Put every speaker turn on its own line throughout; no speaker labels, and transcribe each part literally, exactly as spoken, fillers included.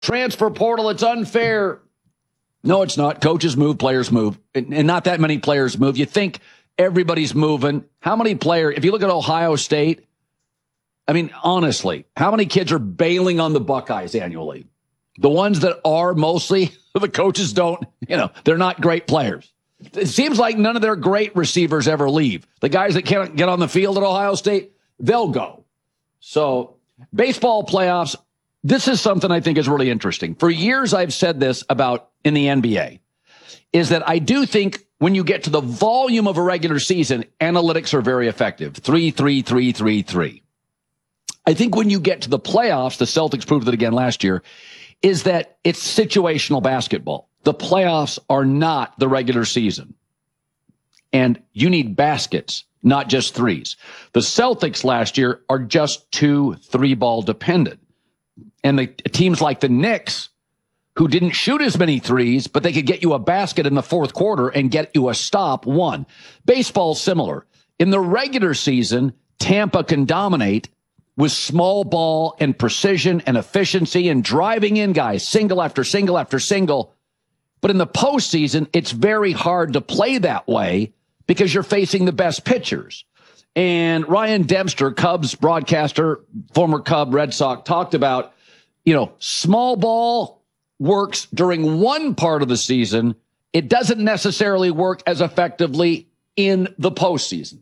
transfer portal, it's unfair. No, it's not. Coaches move, players move, and, and not that many players move. You think everybody's moving. How many players, if you look at Ohio State, I mean, honestly, how many kids are bailing on the Buckeyes annually? The ones that are mostly, the coaches don't, you know, they're not great players. It seems like none of their great receivers ever leave. The guys that can't get on the field at Ohio State, they'll go. So baseball playoffs, this is something I think is really interesting. For years, I've said this about in the N B A, is that I do think when you get to the volume of a regular season, analytics are very effective. Three, three, three, three, three. I think when you get to the playoffs, the Celtics proved it again last year, is that it's situational basketball. The playoffs are not the regular season. And you need baskets, not just threes. The Celtics last year are just two three-ball dependent. And the teams like the Knicks, who didn't shoot as many threes, but they could get you a basket in the fourth quarter and get you a stop, won. Baseball's similar. In the regular season, Tampa can dominate with small ball and precision and efficiency and driving in guys, single after single after single. But in the postseason, it's very hard to play that way because you're facing the best pitchers. And Ryan Dempster, Cubs broadcaster, former Cub Red Sox, talked about, you know, small ball works during one part of the season. It doesn't necessarily work as effectively in the postseason.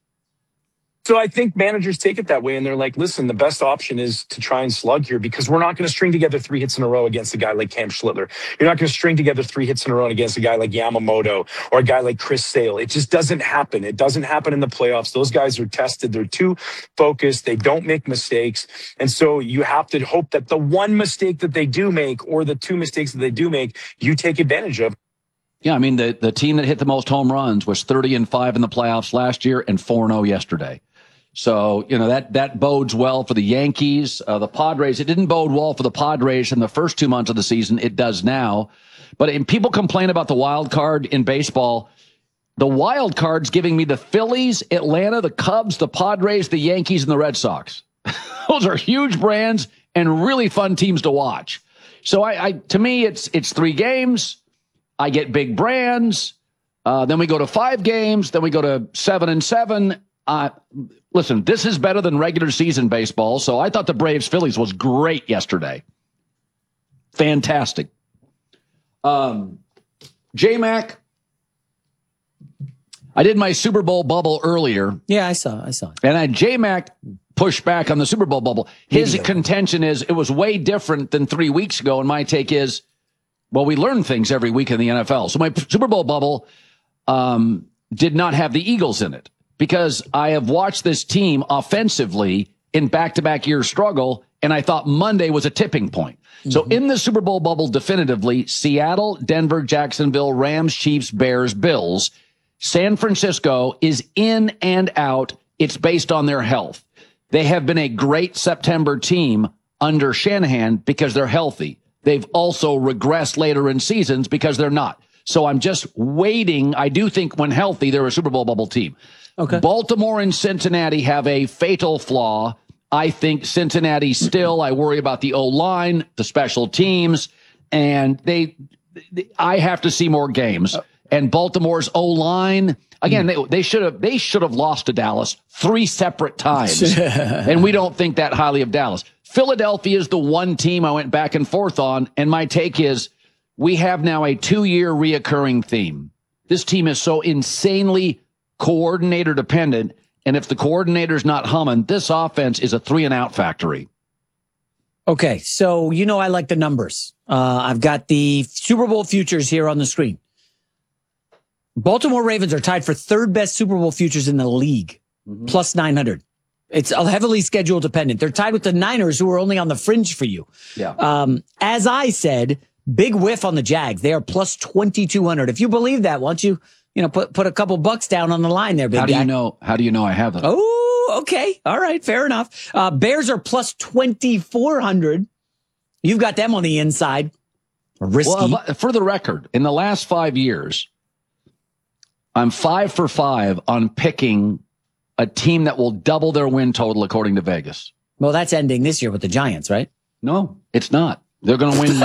So I think managers take it that way, and they're like, listen, the best option is to try and slug here because we're not going to string together three hits in a row against a guy like Cam Schlittler. You're not going to string together three hits in a row against a guy like Yamamoto or a guy like Chris Sale. It just doesn't happen. It doesn't happen in the playoffs. Those guys are tested. They're too focused. They don't make mistakes. And so you have to hope that the one mistake that they do make or the two mistakes that they do make, you take advantage of.
Yeah, I mean, the, the team that hit the most home runs was thirty and five in the playoffs last year and four and oh yesterday. So, you know, that, that bodes well for the Yankees, uh, the Padres. It didn't bode well for the Padres in the first two months of the season. It does now. But and people complain about the wild card in baseball. The wild card's giving me the Phillies, Atlanta, the Cubs, the Padres, the Yankees, and the Red Sox. Those are huge brands and really fun teams to watch. So I, I to me, it's it's three games. I get big brands. Uh, then we go to five games. Then we go to seven and seven. Uh, listen, this is better than regular season baseball. So I thought the Braves Phillies was great yesterday. Fantastic. Um, J-Mac, I did my Super Bowl bubble earlier.
Yeah, I saw, I saw it.
And I J-Mac pushed back on the Super Bowl bubble. His Video. contention is it was way different than three weeks ago. And my take is, well, we learn things every week in the N F L. So my Super Bowl bubble um, did not have the Eagles in it. Because I have watched this team offensively in back-to-back year struggle, and I thought Monday was a tipping point. Mm-hmm. So in the Super Bowl bubble, definitively, Seattle, Denver, Jacksonville, Rams, Chiefs, Bears, Bills. San Francisco is in and out. It's based on their health. They have been a great September team under Shanahan because they're healthy. They've also regressed later in seasons because they're not. So I'm just waiting. I do think when healthy, they're a Super Bowl bubble team. Okay. Baltimore and Cincinnati have a fatal flaw. I think Cincinnati still, I worry about the O-line, the special teams, and they, I have to see more games. And Baltimore's O-line, again, they, they should have, they should have lost to Dallas three separate times. And we don't think that highly of Dallas. Philadelphia is the one team I went back and forth on. And my take is we have now a two-year reoccurring theme. This team is so insanely coordinator dependent, and if the coordinator's not humming, this offense is a three and out factory.
Okay, so you know I like the numbers. Uh, I've got the Super Bowl futures here on the screen. Baltimore Ravens are tied for third best Super Bowl futures in the league, mm-hmm. plus nine hundred. It's heavily schedule dependent. They're tied with the Niners, who are only on the fringe for you.
Yeah.
Um, as I said, big whiff on the Jags. They are plus twenty-two hundred. If you believe that, why don't you You know, put put a couple bucks down on the line there, big
How do
guy.
you know? How do you know I have it?
Oh, okay, all right, fair enough. Uh, Bears are plus twenty four hundred. You've got them on the inside. Risky.
Well, for the record, in the last five years, I'm five for five on picking a team that will double their win total according to Vegas.
Well, that's ending this year with the Giants, right?
No, it's not. They're going to win